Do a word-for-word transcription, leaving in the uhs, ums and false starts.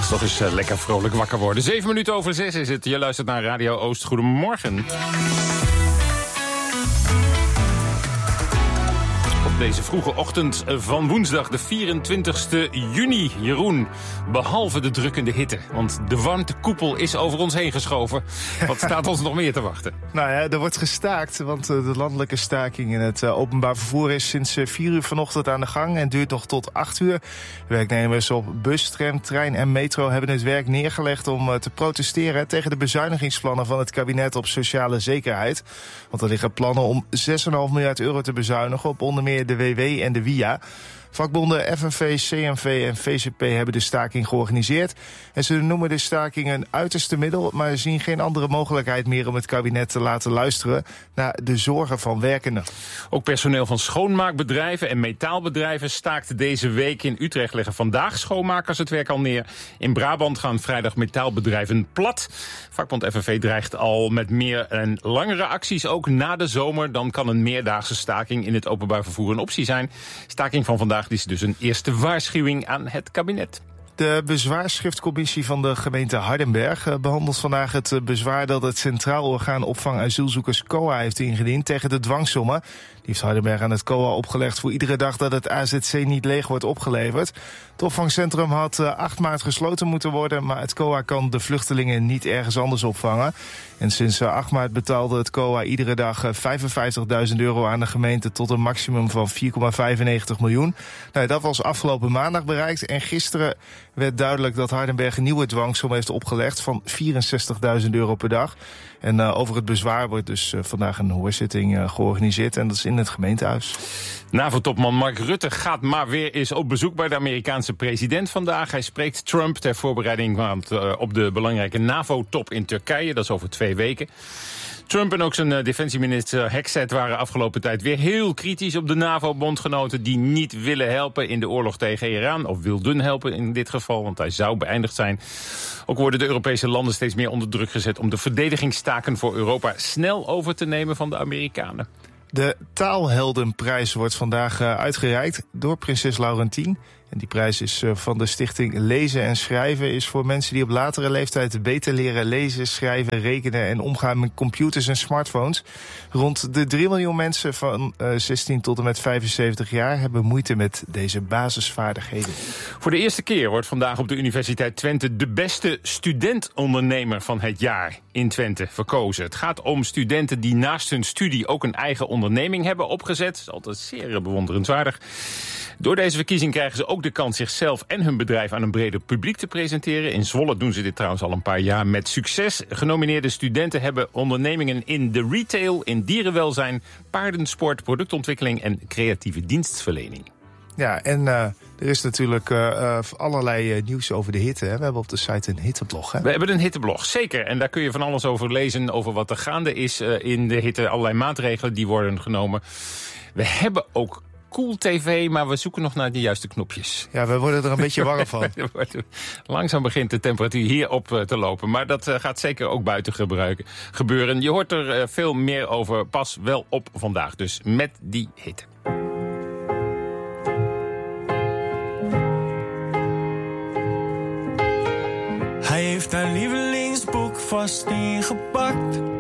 Toch eens uh, lekker vrolijk wakker worden. Zeven minuten over zes is het. Je luistert naar Radio Oost. Goedemorgen. Op deze vroege ochtend van woensdag, de vierentwintigste juni. Jeroen, behalve de drukkende hitte. Want de warmtekoepel is over ons heen geschoven. Wat staat ons nog meer te wachten? Nou ja, er wordt gestaakt, want de landelijke staking in het openbaar vervoer is sinds vier uur vanochtend aan de gang en duurt nog tot acht uur. Werknemers op bus, tram, trein en metro hebben het werk neergelegd om te protesteren tegen de bezuinigingsplannen van het kabinet op sociale zekerheid. Want er liggen plannen om zes komma vijf miljard euro te bezuinigen op onder meer de W W en de W I A. Vakbonden F N V, C N V en V C P hebben de staking georganiseerd. En ze noemen de staking een uiterste middel, maar zien geen andere mogelijkheid meer om het kabinet te laten luisteren naar de zorgen van werkenden. Ook personeel van schoonmaakbedrijven en metaalbedrijven staakt deze week. In Utrecht leggen vandaag schoonmakers het werk al neer. In Brabant gaan vrijdag metaalbedrijven plat. Vakbond F N V dreigt al met meer en langere acties, ook na de zomer. Dan kan een meerdaagse staking in het openbaar vervoer een optie zijn. Staking van vandaag is dus een eerste waarschuwing aan het kabinet. De bezwaarschriftcommissie van de gemeente Hardenberg behandelt vandaag het bezwaar dat het Centraal Orgaan Opvang Asielzoekers C O A heeft ingediend tegen de dwangsommen. Die heeft Hardenberg aan het C O A opgelegd voor iedere dag dat het A Z C niet leeg wordt opgeleverd. Het opvangcentrum had acht maart gesloten moeten worden, maar het C O A kan de vluchtelingen niet ergens anders opvangen. En sinds acht maart betaalde het C O A iedere dag vijfenvijftigduizend euro aan de gemeente tot een maximum van vier komma vijfennegentig miljoen. Nou, dat was afgelopen maandag bereikt en gisteren werd duidelijk dat Hardenberg een nieuwe dwangsom heeft opgelegd van vierenzestigduizend euro per dag. En uh, over het bezwaar wordt dus uh, vandaag een hoorzitting uh, georganiseerd en dat is in het gemeentehuis. NAVO-topman Mark Rutte gaat maar weer eens op bezoek bij de Amerikaanse president vandaag. Hij spreekt Trump ter voorbereiding van het, uh, op de belangrijke NAVO-top in Turkije. Dat is over twee weken. Trump en ook zijn uh, defensieminister Hexet waren afgelopen tijd weer heel kritisch op de NAVO-bondgenoten die niet willen helpen in de oorlog tegen Iran. Of wilden helpen in dit geval, want hij zou beëindigd zijn. Ook worden de Europese landen steeds meer onder druk gezet om de verdedigingstaken voor Europa snel over te nemen van de Amerikanen. De Taalheldenprijs wordt vandaag uh, uitgereikt door prinses Laurentien. En die prijs is uh, van de stichting Lezen en Schrijven. Is voor mensen die op latere leeftijd beter leren lezen, schrijven, rekenen en omgaan met computers en smartphones. Rond de drie miljoen mensen van uh, zestien tot en met vijfenzeventig jaar hebben moeite met deze basisvaardigheden. Voor de eerste keer wordt vandaag op de Universiteit Twente de beste studentondernemer van het jaar in Twente verkozen. Het gaat om studenten die naast hun studie ook een eigen onderneming hebben opgezet. Dat is altijd zeer bewonderenswaardig. Door deze verkiezing krijgen ze ook de kans zichzelf en hun bedrijf aan een breder publiek te presenteren. In Zwolle doen ze dit trouwens al een paar jaar met succes. Genomineerde studenten hebben ondernemingen in de retail, in dierenwelzijn, paardensport, productontwikkeling en creatieve dienstverlening. Ja, en uh, er is natuurlijk uh, uh, allerlei uh, nieuws over de hitte. Hè? We hebben op de site een hitteblog. Hè? We hebben een hitteblog, zeker. En daar kun je van alles over lezen, over wat er gaande is uh, in de hitte. Allerlei maatregelen die worden genomen. We hebben ook Cool T V, maar we zoeken nog naar de juiste knopjes. Ja, we worden er een beetje warm van. Langzaam begint de temperatuur hier op te lopen. Maar dat gaat zeker ook buiten gebruiken, gebeuren. Je hoort er veel meer over, pas wel op vandaag. Dus met die hitte. Hij heeft haar lievelingsboek vast ingepakt.